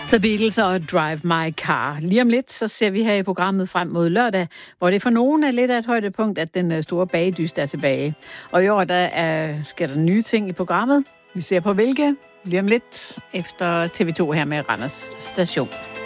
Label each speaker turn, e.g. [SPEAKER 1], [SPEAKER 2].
[SPEAKER 1] The Beatles og Drive My Car. Lige om lidt, så ser vi her i programmet frem mod lørdag, hvor det for nogen er lidt af et højdepunkt, at den store bagedyst er tilbage. Og i år, sker der nye ting i programmet. Vi ser på hvilke lige om lidt efter TV2 her med Randers Station.